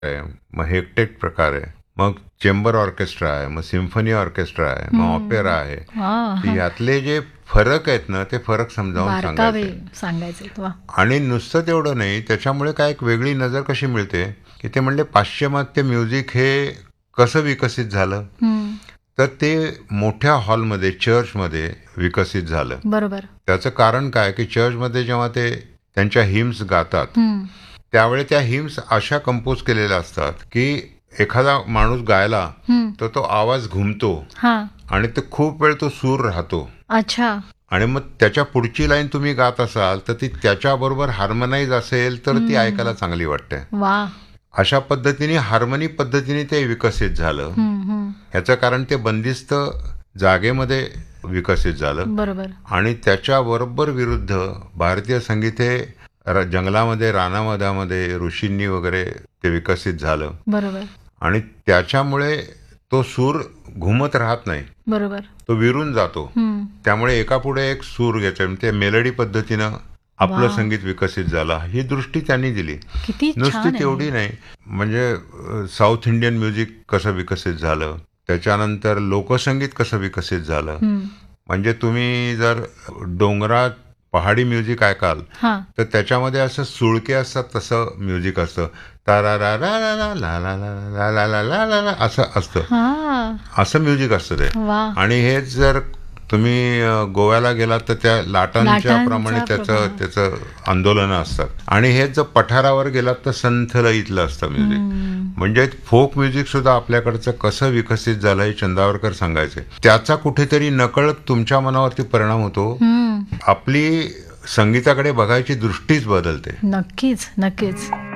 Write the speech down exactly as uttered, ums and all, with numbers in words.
आहे, मग हेक्टेट प्रकार आहे, मग चेंबर ऑर्केस्ट्रा आहे, मग सिम्फनी ऑर्केस्ट्रा आहे, मग ऑपेरा आहे. हा यातले जे फरक आहेत ना ते फरक समजावून बारकावे सांगायचे. सांगायचे वा आणि नुसतं तेवढं नाही, त्याच्यामुळे काय एक वेगळी नजर कशी मिळते की ते म्हणले पाश्चिमात्य म्युझिक हे कसं विकसित झालं, हम्म, तर ते मोठ्या हॉलमध्ये चर्चमध्ये विकसित झालं. बरोबर. त्याचं कारण काय की चर्चमध्ये जेव्हा ते त्यांच्या हिम्स गातात हम्म, त्यावेळी त्या हिम्स अशा कंपोज केलेल्या असतात की एखादा माणूस गायला हम्म, तर तो आवाज घुमतो हा आणि ते खूप वेळ तो सूर राहतो अच्छा आणि मग त्याच्या पुढची लाईन तुम्ही गात असाल तर ती त्याच्याबरोबर हार्मनाईज असेल तर ती ऐकायला चांगली वाटते. वा अशा पद्धतीने हार्मनी पद्धतीने ते विकसित झालं. हम्म, हम्म, ह्याचं कारण ते बंदिस्त जागेमध्ये विकसित झालं बरोबर. आणि त्याच्याबरोबर विरुद्ध भारतीय संगीत हे र- जंगलामध्ये रानामधामध्ये ऋषींनी वगैरे ते विकसित झालं बरोबर आणि त्याच्यामुळे तो सूर घुमत राहत नाही, बरोबर. तो विरून जातो. हम्म, त्यामुळे एकापुढे एक सूर घ्यायचा, ते मेलडी पद्धतीनं आपलं वा. संगीत विकसित झालं. ही दृष्टी त्यांनी दिली. किती नुसती छान तेवढी आहे. नाही, म्हणजे अ, साऊथ इंडियन म्युझिक कसं विकसित झालं, त्याच्यानंतर लोकसंगीत कसं विकसित झालं. हम्म, म्हणजे तुम्ही जर डोंगरात पहाडी म्युझिक ऐकाल हा तर त्याच्यामध्ये असं सुळके असतात तसं म्युझिक असतं. तारा रा रा रा ला ला ला ला ला ला ला ला ला ला असं असतं, हा असं म्युझिक असतं ते. वा आणि हेच जर तुम्ही अ, गोव्याला गेलात तर त्या लाटांच्या लाटांचा प्रमाणे त्याचं प्रभाव. त्याचं आंदोलनं असतात. आणि हेच जर पठारावर गेलात तर संथ लयीतलं असतं म्युझिक. हम्म, म्हणजे फोक म्युझिक सुद्धा आपल्याकडचं कसं विकसित झालं हे चंदावरकर सांगायचे. त्याचा कुठेतरी नकळत तुमच्या मनावरती परिणाम होतो. हम्म, आपली संगीताकडे बघायची दृष्टीच बदलते. नक्कीच नक्कीच.